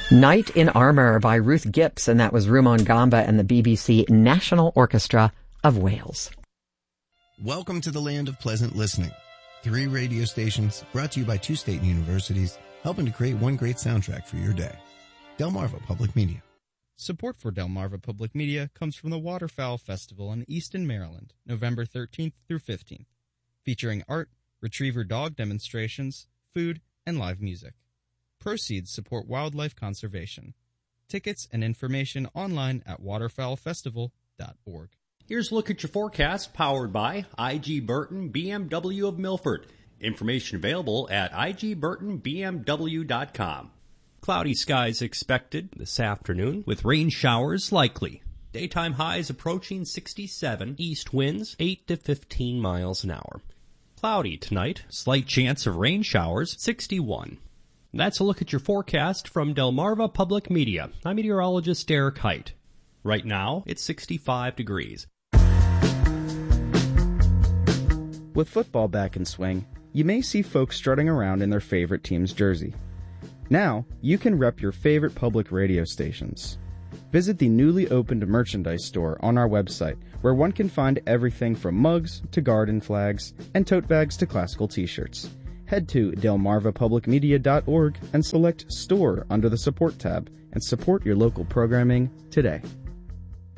Knight in Armour by Ruth Gipps, and that was Rumon Gamba and the BBC National Orchestra of Wales. Welcome to the land of pleasant listening. 3 radio stations brought to you by 2 state universities, helping to create one great soundtrack for your day. Delmarva Public Media. Support for Delmarva Public Media comes from the Waterfowl Festival in Easton, Maryland, November 13th through 15th, featuring art, retriever dog demonstrations, food, and live music. Proceeds support wildlife conservation. Tickets and information online at waterfowlfestival.org. Here's a look at your forecast, powered by IG Burton BMW of Milford. Information available at igburtonbmw.com. Cloudy skies expected this afternoon, with rain showers likely. Daytime highs approaching 67, east winds 8 to 15 miles an hour. Cloudy tonight, slight chance of rain showers, 61. That's a look at your forecast from Delmarva Public Media. I'm meteorologist Derek Height. Right now, it's 65 degrees. With football back in swing, you may see folks strutting around in their favorite team's jersey. Now, you can rep your favorite public radio stations. Visit the newly opened merchandise store on our website, where one can find everything from mugs to garden flags and tote bags to classical t-shirts. Head to delmarvapublicmedia.org and select Store under the Support tab and support your local programming today.